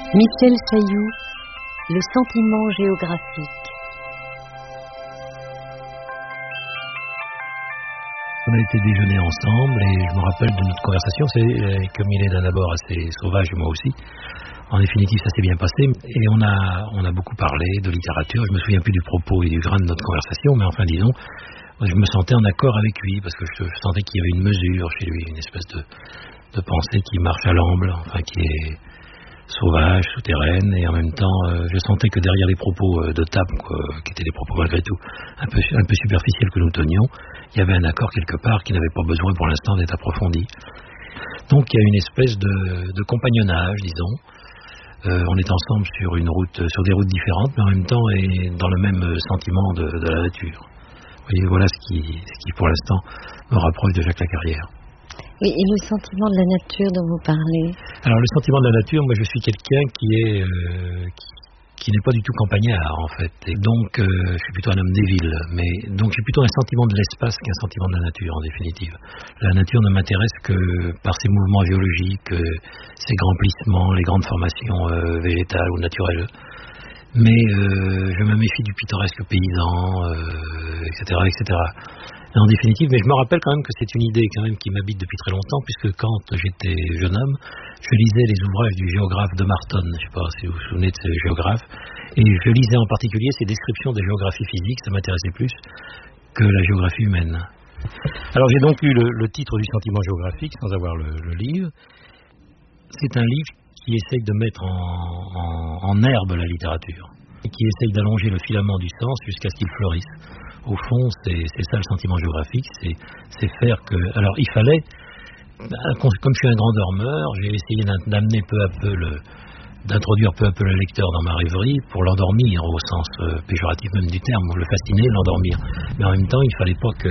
Michel Chailloux, le sentiment géographique. On a été déjeuner ensemble et je me rappelle de notre conversation, comme il est d'abord assez sauvage et moi aussi. En définitive, ça s'est bien passé et on a beaucoup parlé de littérature. Je me souviens plus du propos et du grain de notre conversation, mais enfin disons, je me sentais en accord avec lui parce que je sentais qu'il y avait une mesure chez lui, une espèce de pensée qui marche à l'amble, enfin qui est sauvage, souterraine, et en même temps je sentais que derrière les propos de table, qui étaient des propos malgré tout un peu superficiels que nous tenions, il y avait un accord quelque part qui n'avait pas besoin pour l'instant d'être approfondi. Donc il y a une espèce de compagnonnage, disons. On est ensemble sur des routes différentes, mais en même temps et dans le même sentiment de la nature. Vous voyez, voilà ce qui pour l'instant me rapproche de Jacques Lacarrière. Oui, et le sentiment de la nature dont vous parlez? Alors le sentiment de la nature, moi je suis quelqu'un qui n'est pas du tout campagnard en fait, et donc je suis plutôt un homme des villes, mais donc j'ai plutôt un sentiment de l'espace qu'un sentiment de la nature en définitive. La nature ne m'intéresse que par ses mouvements géologiques, ses grands plissements, les grandes formations végétales ou naturelles. Mais je me méfie du pittoresque paysan, etc., etc. Et en définitive, mais je me rappelle quand même que c'est une idée quand même qui m'habite depuis très longtemps, puisque quand j'étais jeune homme, je lisais les ouvrages du géographe de Marton, je ne sais pas si vous vous souvenez de ce géographe, et je lisais en particulier ses descriptions des géographies physiques, ça m'intéressait plus que la géographie humaine. Alors j'ai donc eu le titre du sentiment géographique, sans avoir le livre. C'est un livre qui essaye de mettre en herbe la littérature, et qui essaye d'allonger le filament du sens jusqu'à ce qu'il fleurisse. Au fond, c'est ça le sentiment géographique, c'est faire que... Alors, il fallait, comme je suis un grand dormeur, j'ai essayé d'amener peu à peu d'introduire peu à peu le lecteur dans ma rêverie pour l'endormir, au sens péjoratif même du terme, le fasciner, l'endormir. Mais en même temps, il ne fallait pas que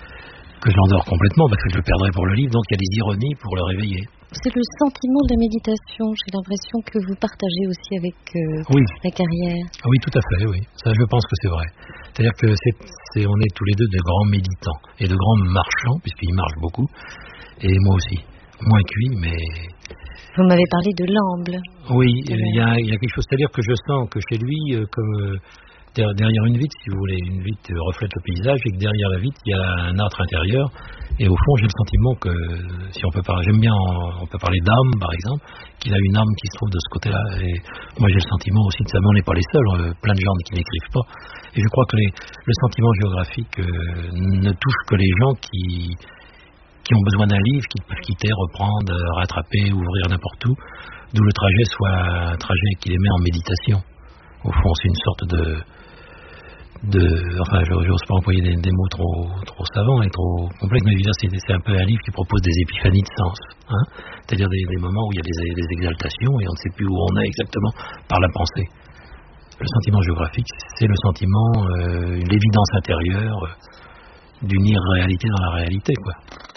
je l'endors complètement, parce que je le perdrais pour le livre, donc il y a des ironies pour le réveiller. C'est le sentiment de la méditation, j'ai l'impression que vous partagez aussi avec Lacarrière. Oui, tout à fait, oui. Ça, je pense que c'est vrai. C'est-à-dire que on est tous les deux de grands méditants et de grands marchands, puisqu'il marche beaucoup, et moi aussi. Moins que lui, mais... Vous m'avez parlé de l'amble. Oui, il y a quelque chose, c'est-à-dire que je sens que chez lui, comme... derrière une vitre, si vous voulez, une vitre reflète le paysage, et que derrière la vitre, il y a un âtre intérieur. Et au fond, j'ai le sentiment que, si on peut parler, on peut parler d'âme, par exemple, qu'il a une âme qui se trouve de ce côté-là. Et moi, j'ai le sentiment aussi de ça, mais on n'est pas les seuls, plein de gens qui n'écrivent pas. Et je crois que le sentiment géographique ne touche que les gens qui ont besoin d'un livre, qui peuvent quitter, reprendre, rattraper, ouvrir n'importe où, d'où le trajet soit un trajet qui les met en méditation. Au fond, c'est une sorte enfin, j'ose pas employer des mots trop savants et trop complexes, mais c'est un peu un livre qui propose des épiphanies de sens, hein, c'est-à-dire des moments où il y a des exaltations et on ne sait plus où on est exactement par la pensée. Le sentiment géographique, c'est le sentiment, l'évidence intérieure d'une irréalité dans la réalité, quoi.